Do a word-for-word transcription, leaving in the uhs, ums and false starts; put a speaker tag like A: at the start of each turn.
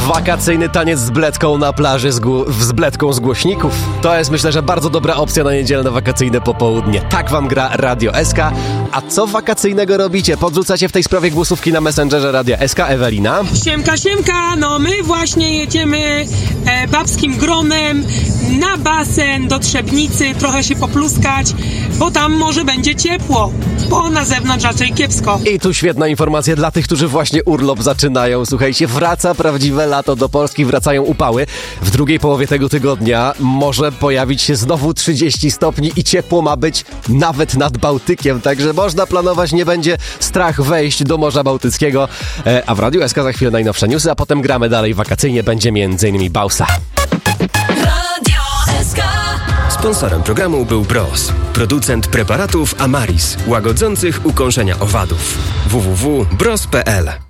A: Wakacyjny taniec z bledką na plaży z, gło- z bledką z głośników. To jest, myślę, że bardzo dobra opcja na niedzielne wakacyjne popołudnie. Tak wam gra Radio S K. A co wakacyjnego robicie? Podrzucacie w tej sprawie głosówki na Messengerze Radia S K. Ewelina?
B: Siemka, siemka! No my właśnie jedziemy e, babskim gronem na basen do Trzebnicy, trochę się popluskać, bo tam może będzie ciepło, bo na zewnątrz raczej kiepsko.
A: I tu świetna informacja dla tych, którzy właśnie urlop zaczynają. Słuchajcie, wraca prawdziwe lato do Polski, wracają upały. W drugiej połowie tego tygodnia może pojawić się znowu trzydzieści stopni i ciepło ma być nawet nad Bałtykiem, także można planować, nie będzie strach wejść do Morza Bałtyckiego. E, a w Radiu S K za chwilę najnowsze newsy, a potem gramy dalej wakacyjnie, będzie między innymi Bausa.
C: Sponsorem programu był Bros, producent preparatów Amaris, łagodzących ukąszenia owadów. w w w kropka bros kropka p l